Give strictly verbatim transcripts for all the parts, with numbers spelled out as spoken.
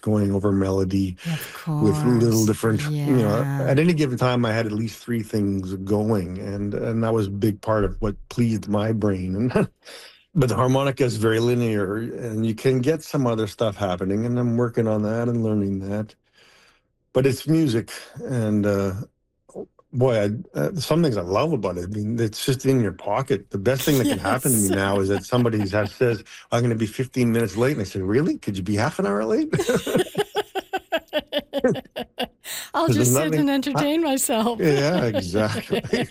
going over melody Of with little course. different, you know, Yeah. at any given time, I had at least three things going, and and that was a big part of what pleased my brain. And but the harmonica is very linear, and you can get some other stuff happening, and I'm working on that and learning that. But it's music, and uh, boy, I, uh, some things I love about it. I mean, it's just in your pocket. The best thing that can happen to me Yes. now is that somebody has, says, "I'm going to be fifteen minutes late," and I say, "Really? Could you be half an hour late?" I'll There's just sit nothing. and I, entertain myself. yeah, exactly.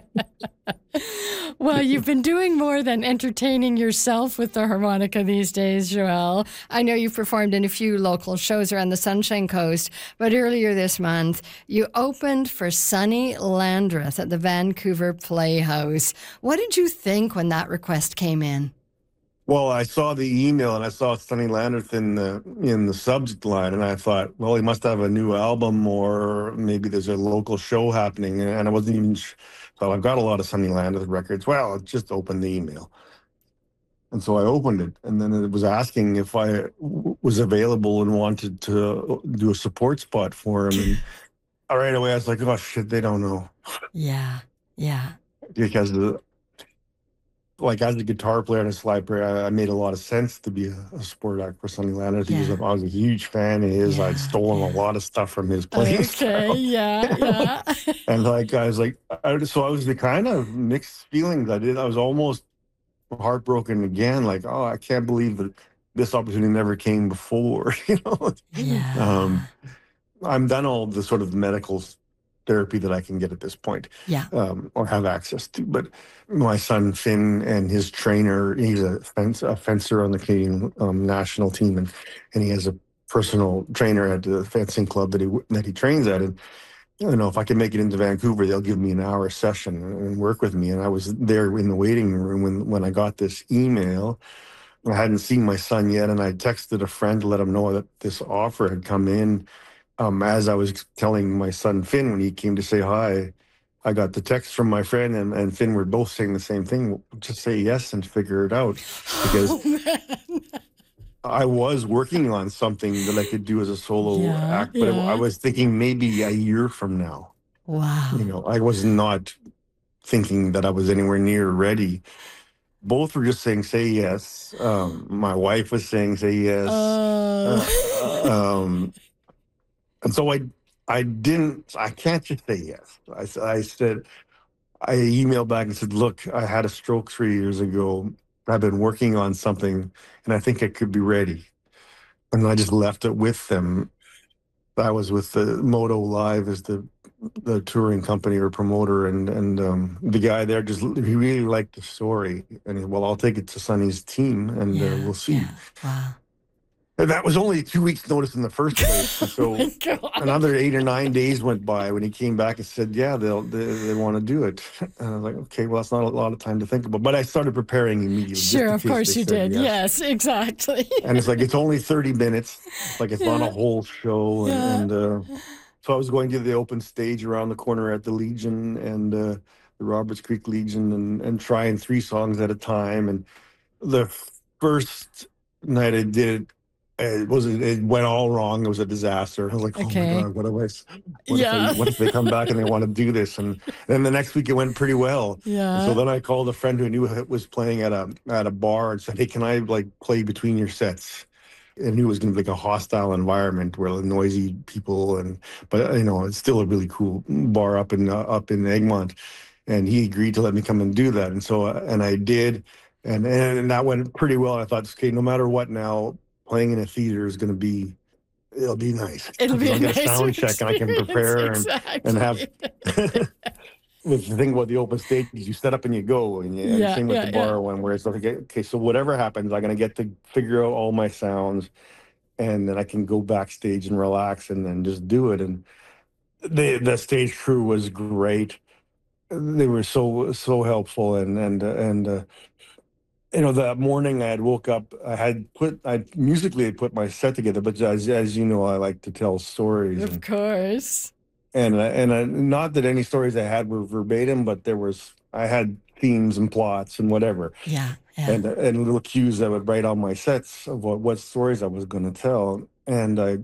Well, you've been doing more than entertaining yourself with the harmonica these days, Joel. I know you've performed in a few local shows around the Sunshine Coast, but earlier this month, you opened for Sonny Landreth at the Vancouver Playhouse. What did you think when that request came in? Well, I saw the email and I saw Sonny Landreth in the in the subject line, and I thought, well, he must have a new album, or maybe there's a local show happening. And I wasn't even. Sh- so I've got a lot of Sonny Landreth records. Well, just open the email, and so I opened it, and then it was asking if I w- was available and wanted to do a support spot for him. And right away, I was like, oh shit, they don't know, Yeah, yeah. because the, like as a guitar player and a slide player, I, I made a lot of sense to be a, a support act for Sonny Landreth. He was a, Yeah, I was a huge fan of his. I'd yeah, stolen a yeah. lot of stuff from his playing Okay, style. yeah, yeah. And like I was like, I, so I was the kind of mixed feelings. I did. I was almost heartbroken again. Like, oh, I can't believe that this opportunity never came before. You know, um, Yeah, I'm done all the sort of medical s- therapy that I can get at this point, yeah. um, or have access to. But my son Finn and his trainer, he's a, fence, a fencer on the Canadian um, national team, and and he has a personal trainer at the fencing club that he that he trains at. And you know, if I can make it into Vancouver, they'll give me an hour session and work with me. And I was there in the waiting room when when I got this email. I hadn't seen my son yet, and I texted a friend to let him know that this offer had come in. Um, as I was telling my son Finn when he came to say hi, I got the text from my friend, and, and Finn were both saying the same thing. Just say yes and figure it out, because Oh, man. I was working on something that I could do as a solo Yeah, act, but it, I yeah. was thinking maybe a year from now. You Wow. know, I was not thinking that I was anywhere near ready. Both were just saying, say yes. Um, my wife was saying, say yes. Oh. Uh, um, and so I, I didn't, I can't just say yes. I, s- I said, I emailed back and said, look, I had a stroke three years ago. I've been working on something and I think I could be ready. And I just left it with them. I was with the Moto Live as the the touring company or promoter, and and um, the guy there just he really liked the story, and he, well, I'll take it to Sonny's team, and uh, Yeah, we'll see. yeah. Wow. And that was only two weeks' notice in the first place, and Oh my so God. another eight or nine days went by when he came back and said, "Yeah, they'll they, they want to do it." And I was like, "Okay, well, that's not a lot of time to think about." But I started preparing immediately just Sure, in of case they course you said did. yes. Yes, exactly. And it's like it's only thirty minutes. It's like it's not a Yeah, whole show, and yeah. and. Uh, So I was going to the open stage around the corner at the Legion and uh, the Roberts Creek Legion, and, and trying three songs at a time. And the first night I did it, it was it went all wrong. It was a disaster. I was like, oh my Okay. god, what if I, s- what if I, Yeah. what if they come back and they want to do this? And then the next week it went pretty well. And so Yeah. then I called a friend who I knew was playing at a at a bar and said, hey, can I like play between your sets? And knew it was going to be like a hostile environment where the noisy people, and but you know it's still a really cool bar up in uh, up in Egmont, and he agreed to let me come and do that, and so uh, and I did, and and that went pretty well. I thought, okay, no matter what, now playing in a theater is going to be it'll be nice It'll because be a I'll get a nicer sound check and I can experience. prepare and and have. Exactly. With the thing about the open stage is you set up and you go, and, you, and Yeah, same with the yeah, yeah. bar one where it's like, okay, so whatever happens, I'm gonna get to figure out all my sounds, and then I can go backstage and relax and then just do it. And the the stage crew was great. They were so so helpful, and and uh, and uh, you know that morning I had woke up. I had put I musically had put my set together, but as as you know, I like to tell stories, Of and course. and uh, and uh, not that any stories I had were verbatim, but there was I had themes and plots and whatever, Yeah, yeah. and uh, and little cues I would write on my sets of what what stories I was going to tell, and I